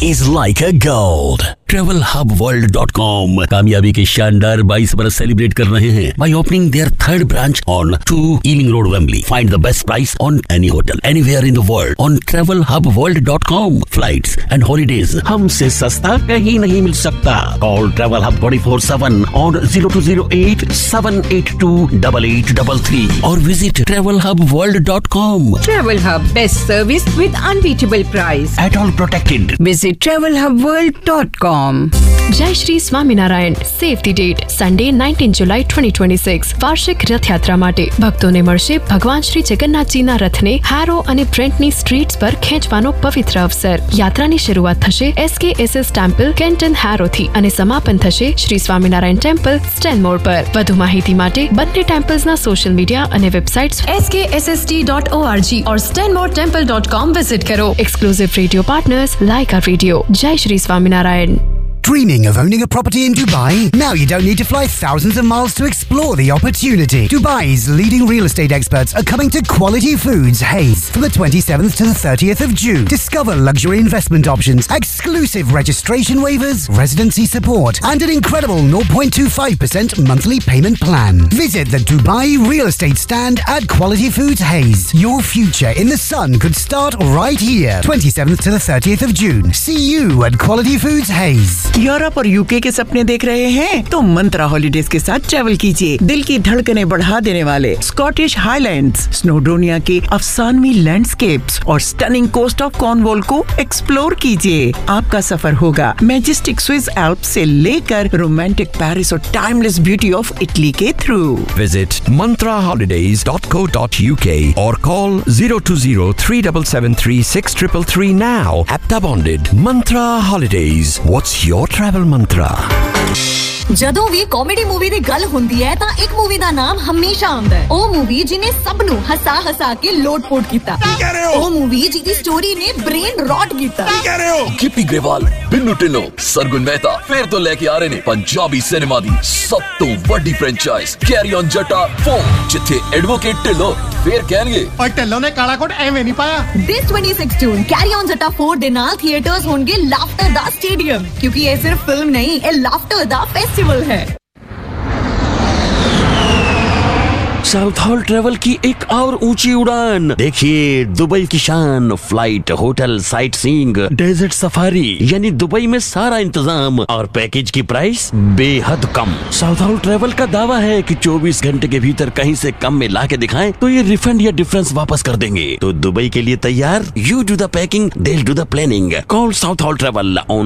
is like a gold. TravelHubWorld.com कामयाबी के शानदार 22 बरस सेलिब्रेट कर रहे हैं by opening their third branch on 2 Ealing Road, Wembley. Find the best price on any hotel anywhere in the world on TravelHubWorld.com. Flights and holidays हमसे सस्ता कहीं नहीं मिल सकता. Call Travel Hub 24/7 on 0208 782 8833 or visit TravelHubWorld.com. Travel Hub, best service with unbeatable price. At all protected. Visit TravelHubWorld.com. जय Shri Swaminarayan safety date Sunday 19 જુલાઈ 2026 વાર્ષિક રથયાત્રા માટે ભક્તોને મળશે ભગવાન શ્રી જગન્નાથજીના રથને હેરો અને બ્રેન્ટની સ્ટ્રીટ્સ પર ખેંચવાનો પવિત્ર અવસર. યાત્રાની શરૂઆત થશે SKSS ટેમ્પલ કેન્ટન હેરોથી અને સમાપન થશે શ્રી સ્વામિનારાયણ ટેમ્પલ સ્ટેનમોર પર. વધુ માહિતી માટે બંને ટેમ્પલ્સના સોશિયલ મીડિયા અને websites skssst.org or stanmoretemple.com visit કરો. Exclusive radio partners લાઇકા radio. જય Shri Swaminarayan. Dreaming of owning a property in Dubai? Now you don't need to fly thousands of miles to explore the opportunity. Dubai's leading real estate experts are coming to Quality Foods Hayes from the 27th to the 30th of June. Discover luxury investment options, exclusive registration waivers, residency support, and an incredible 0.25% monthly payment plan. Visit the Dubai real estate stand at Quality Foods Hayes. Your future in the sun could start right here. 27th to the 30th of June. See you at Quality Foods Hayes. Europe और UK के सपने देख रहे हैं तो मंत्रा holidays के साथ travel कीजिए. दिल की धड़कनें बढ़ा देने वाले स्कॉटिश हाईलैंड्स, स्नोडोनिया के अफसानवी लैंडस्केप्स और स्टनिंग कोस्ट ऑफ कॉर्नवॉल को एक्सप्लोर कीजिए. आपका सफर होगा मैजेस्टिक स्विस एल्प्स से लेकर रोमांटिक पेरिस और टाइमलेस ब्यूटी ऑफ इटली के through. Visit mantraholidays.co.uk or call 020-3773-6333 now. Apta bonded. Mantra Holidays. What's your travel mantra? ਜਦੋਂ ਵੀ ਕਾਮੇਡੀ ਮੂਵੀ ਦੀ ਗੱਲ ਹੁੰਦੀ ਹੈ ਤਾਂ ਇੱਕ ਮੂਵੀ ਦਾ ਨਾਮ ਹਮੇਸ਼ਾ ਆਉਂਦਾ ਹੈ. ਉਹ ਮੂਵੀ ਜਿਹਨੇ ਸਭ ਨੂੰ ਹਸਾ ਕੇ ਲੋਟ-ਪੋਟ ਕੀਤਾ. ਉਹ ਮੂਵੀ ਜਿਹਦੀ ਸਟੋਰੀ ਨੇ ਬ੍ਰੇਨ ਰੌਟ ਕੀਤਾ. ਗਿੱਪੀ ਗਰੇਵਾਲ, ਬਿੰਨੂ ਢਿੱਲੋਂ, ਸਰਗੁਣ ਮਹਿਤਾ ਫੇਰ ਤੋਂ ਲੈ ਕੇ ਆ ਰਹੇ ਨੇ ਪੰਜਾਬੀ ਸਿਨੇਮਾ ਦੀ ਸਭ ਤੋਂ ਵੱਡੀ ਫਰੈਂਚਾਈਜ਼ ਕੈਰੀ ਔਨ ਜੱਟਾ 4, ਜਿੱਥੇ ਐਡਵੋਕੇਟ ਢਿੱਲੋਂ ਫੇਰ ਕਹਿਣਗੇ ਓਏ ਢਿੱਲੋਂ ਨੇ ਕਾਲਾ ਕੋਟ ਐਵੇਂ ਨਹੀਂ ਪਾਇਆ. This 26 ਜੂਨ ਕੈਰੀ ਔਨ ਜੱਟਾ 4 ਦੇ ਨਾਲ ਥੀਏਟਰਸ ਹੋਣਗੇ ਲਾਫਟਰ ਦਾ ਸਟੇਡੀਅਮ, ਕਿਉਂਕਿ ਇਹ ਸਿਰਫ ਫਿਲਮ ਨਹੀਂ, ਇਹ ਲਾਫਟਰ ਦਾ फेस्टिवल है. साउथ हॉल ट्रेवल की एक और ऊंची उड़ान. देखिए दुबई की शान, flight, hotel, sight seeing, desert safari, यानी दुबई में सारा इंतजाम और पैकेज की प्राइस बेहद कम. साउथ हॉल ट्रेवल का दावा है कि 24 घंटे के भीतर कहीं से कम में ला के दिखाएं तो ये रिफंड या डिफरेंस वापस कर देंगे. तो दुबई के लिए तैयार? You do the packing, they'll do the planning. Call South Hall Travel on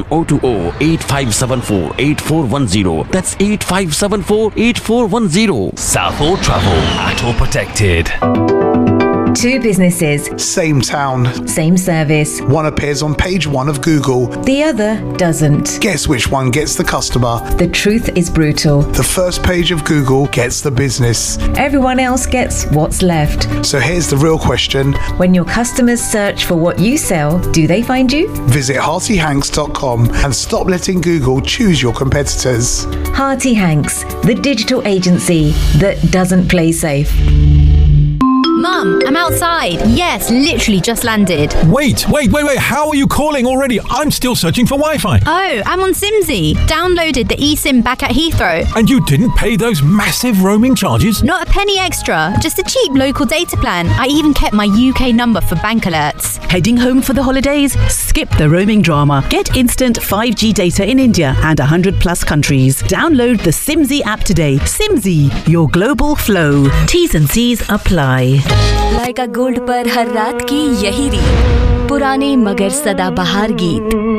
020-8574-8410. That's 8574-8410. South Hall Travel. At all protected. Two businesses. Same town. Same service. One appears on page 1 of Google. The other doesn't. Guess which one gets the customer? The truth is brutal. The first page of Google gets the business. Everyone else gets what's left. So here's the real question. When your customers search for what you sell, do they find you? Visit HeartyHanks.com and stop letting Google choose your competitors. Hearty Hanks, the digital agency that doesn't play safe. Mum, I'm outside. Yes, literally just landed. Wait. How are you calling already? I'm still searching for Wi-Fi. Oh, I'm on Simsy. Downloaded the eSIM back at Heathrow. And you didn't pay those massive roaming charges? Not a penny extra. Just a cheap local data plan. I even kept my UK number for bank alerts. Heading home for the holidays? Skip the roaming drama. Get instant 5G data in India and 100 plus countries. Download the Simsy app today. Simsy, your global flow. T's and C's apply. Lyca gold पर हर रात की यही रीत, पुराने मगर सदाबहार गीत.